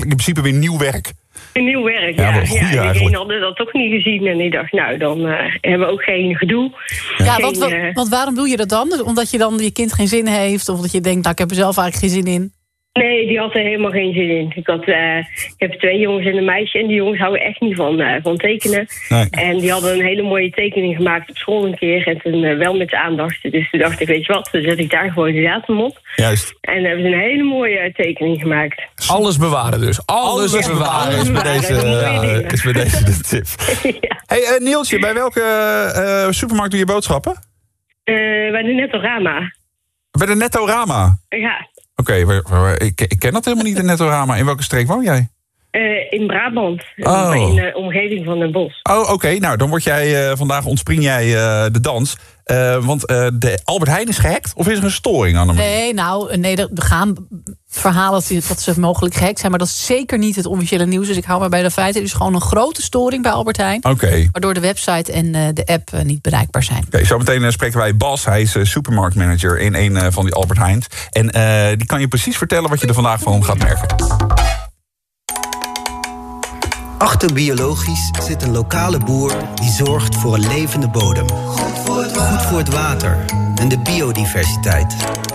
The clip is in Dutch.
eigenlijk in principe weer nieuw werk. Een nieuw werk, Ja, wel goed iedereen hadden dat toch niet gezien. En ik dacht, nou, dan hebben we ook geen gedoe. Ja, want waarom doe je dat dan? Omdat je dan je kind geen zin heeft? Of dat je denkt, nou, ik heb er zelf eigenlijk geen zin in? Nee, die had er helemaal geen zin in. Ik heb 2 jongens en een meisje. En die jongens houden echt niet van tekenen. Nee. En die hadden een hele mooie tekening gemaakt op school een keer. En toen wel met de aandacht. Dus toen dacht ik, weet je wat, dan zet ik daar gewoon de datum op. Juist. En dan hebben ze een hele mooie tekening gemaakt. Alles bewaren dus. Alles bewaren is bij deze de tip. Ja. Hey, Nielsje, bij welke supermarkt doe je boodschappen? Bij de Nettorama. Bij de Nettorama? Ja. Oké, ik ken dat helemaal niet, de Nettorama. In welke streek woon jij? In Brabant. In de omgeving van Den Bosch. Oh, oké. Nou, dan vandaag ontspring jij de dans. Want de Albert Heijn is gehackt? Of is er een storing aan hem? Nee, er gaan verhalen dat ze mogelijk gehackt zijn. Maar dat is zeker niet het officiële nieuws. Dus ik hou maar bij de feiten. Het is gewoon een grote storing bij Albert Heijn. Oké. Waardoor de website en de app niet bereikbaar zijn. Oké, zometeen spreken wij Bas. Hij is supermarktmanager in een van die Albert Heijns. En die kan je precies vertellen wat je er vandaag van gaat merken. Achter biologisch zit een lokale boer die zorgt voor een levende bodem. Goed voor het water en de biodiversiteit.